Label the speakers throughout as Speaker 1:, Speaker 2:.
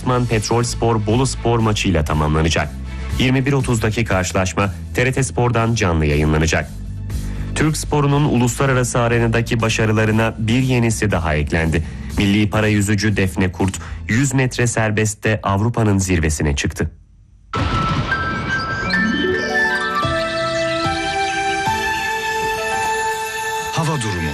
Speaker 1: deplasman Petrolspor Boluspor maçıyla tamamlanacak. 21.30'daki karşılaşma TRT Spor'dan canlı yayınlanacak. Türk sporunun uluslararası arenadaki başarılarına bir yenisi daha eklendi. Milli para yüzücü Defne Kurt 100 metre serbestte Avrupa'nın zirvesine çıktı.
Speaker 2: Hava durumu.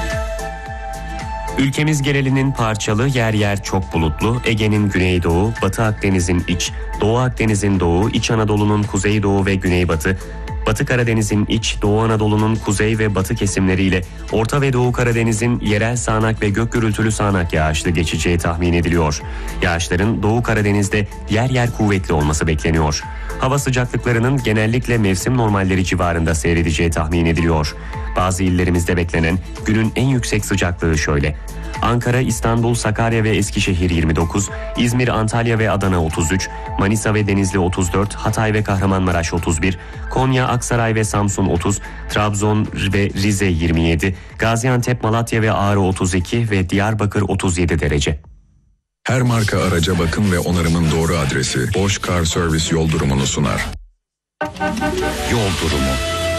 Speaker 1: Ülkemiz genelinin parçalı, yer yer çok bulutlu, Ege'nin güneydoğu, Batı Akdeniz'in iç, Doğu Akdeniz'in doğu, İç Anadolu'nun kuzeydoğu ve güneybatı, Batı Karadeniz'in iç, Doğu Anadolu'nun kuzey ve batı kesimleriyle Orta ve Doğu Karadeniz'in yerel sağanak ve gök gürültülü sağanak yağışlı geçeceği tahmin ediliyor. Yağışların Doğu Karadeniz'de yer yer kuvvetli olması bekleniyor. Hava sıcaklıklarının genellikle mevsim normalleri civarında seyredeceği tahmin ediliyor. Bazı illerimizde beklenen günün en yüksek sıcaklığı şöyle: Ankara, İstanbul, Sakarya ve Eskişehir 29, İzmir, Antalya ve Adana 33, Manisa ve Denizli 34, Hatay ve Kahramanmaraş 31, Konya, Aksaray ve Samsun 30, Trabzon ve Rize 27, Gaziantep, Malatya ve Ağrı 32 ve Diyarbakır 37 derece.
Speaker 2: Her marka araca bakım ve onarımın doğru adresi Bosch Car Service yol durumunu sunar. Yol durumu.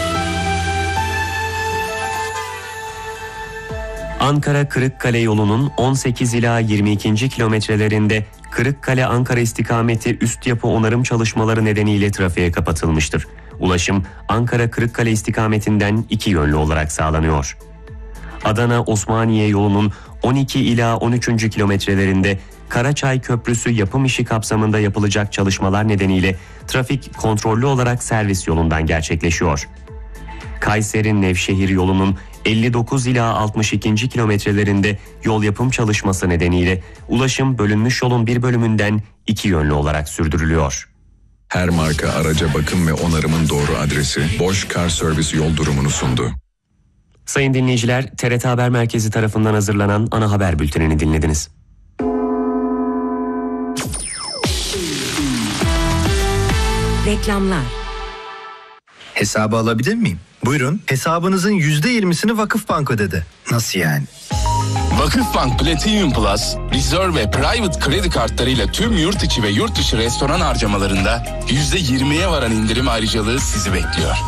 Speaker 1: Ankara-Kırıkkale yolunun 18 ila 22. kilometrelerinde Kırıkkale-Ankara istikameti üst yapı onarım çalışmaları nedeniyle trafiğe kapatılmıştır. Ulaşım Ankara-Kırıkkale istikametinden iki yönlü olarak sağlanıyor. Adana-Osmaniye yolunun 12 ila 13. kilometrelerinde Karaçay Köprüsü yapım işi kapsamında yapılacak çalışmalar nedeniyle trafik kontrollü olarak servis yolundan gerçekleşiyor. Kayseri-Nevşehir yolunun 59 ila 62. kilometrelerinde yol yapım çalışması nedeniyle ulaşım bölünmüş yolun bir bölümünden iki yönlü olarak sürdürülüyor.
Speaker 2: Her marka araca bakım ve onarımın doğru adresi Bosch Car Service yol durumunu sundu.
Speaker 1: Sayın dinleyiciler, TRT Haber Merkezi tarafından hazırlanan ana haber bültenini dinlediniz.
Speaker 3: Reklamlar.
Speaker 4: Hesabı alabilir miyim?
Speaker 5: Buyurun.
Speaker 4: Hesabınızın %20'sini Vakıfbank ödedi.
Speaker 5: Nasıl yani?
Speaker 6: Vakıfbank Platinum Plus, Reserve ve Private kredi kartlarıyla tüm yurt içi ve yurt dışı restoran harcamalarında %20'ye varan indirim ayrıcalığı sizi bekliyor.